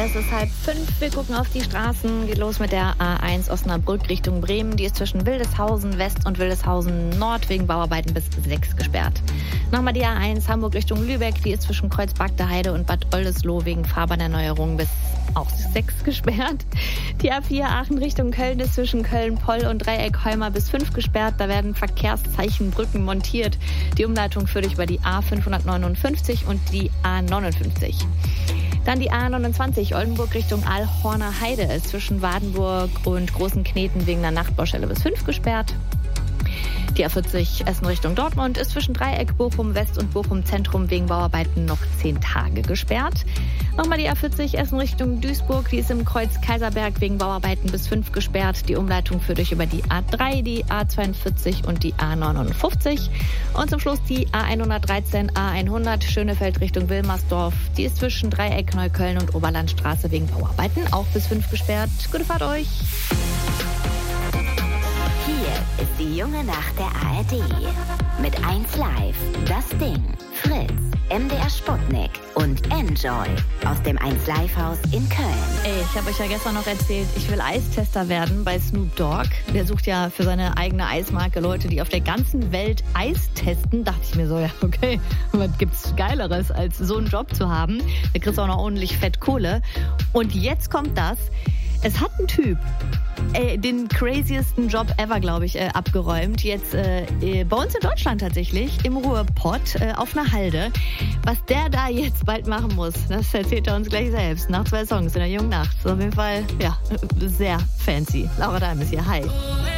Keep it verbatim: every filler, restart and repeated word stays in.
Es ist halb fünf. Wir gucken auf die Straßen. Geht los mit der A eins Osnabrück Richtung Bremen. Die ist zwischen Wildeshausen West und Wildeshausen Nord wegen Bauarbeiten bis sechs gesperrt. Nochmal die A eins Hamburg Richtung Lübeck. Die ist zwischen Kreuzberg-der-Heide und Bad Oldesloe wegen Fahrbahnerneuerung bis auch sechs gesperrt. Die A vier Aachen Richtung Köln ist zwischen Köln-Poll und Dreieck-Holmer bis fünf gesperrt. Da werden Verkehrszeichenbrücken montiert. Die Umleitung führt über die A fünfhundertneunundfünfzig und die A neunundfünfzig. Dann die A neunundzwanzig Oldenburg Richtung Aalhorner Heide ist zwischen Wadenburg und Großen Kneten wegen einer Nachtbaustelle bis fünf gesperrt. Die A vierzig Essen Richtung Dortmund ist zwischen Dreieck, Bochum West und Bochum Zentrum wegen Bauarbeiten noch zehn Tage gesperrt. Nochmal die A vierzig Essen Richtung Duisburg, die ist im Kreuz Kaiserberg wegen Bauarbeiten bis fünf gesperrt. Die Umleitung führt euch über die A drei, die A zweiundvierzig und die A neunundfünfzig. Und zum Schluss die A hundertdreizehn, A hundert Schönefeld Richtung Wilmersdorf. Die ist zwischen Dreieck, Neukölln und Oberlandstraße wegen Bauarbeiten auch bis fünf gesperrt. Gute Fahrt euch! Hier ist die junge Nacht der A R D. Mit eins Live, das Ding, Fritz, M D R Sputnik und Enjoy aus dem eins Live Haus in Köln. Ey, ich habe euch ja gestern noch erzählt, ich will Eistester werden bei Snoop Dogg. Der sucht ja für seine eigene Eismarke Leute, die auf der ganzen Welt Eis testen. Dachte ich mir so, ja okay, was gibt's Geileres, als so einen Job zu haben? Da kriegst du auch noch ordentlich Fett Kohle. Und jetzt kommt das. Es hat ein Typ äh, den craziesten Job ever, glaube ich, äh, abgeräumt. Jetzt äh, bei uns in Deutschland tatsächlich, im Ruhrpott, äh, auf einer Halde. Was der da jetzt bald machen muss, das erzählt er uns gleich selbst. Nach zwei Songs in der jungen Nacht. Ist auf jeden Fall, ja, sehr fancy. Laura Dahm ist hier. Hi.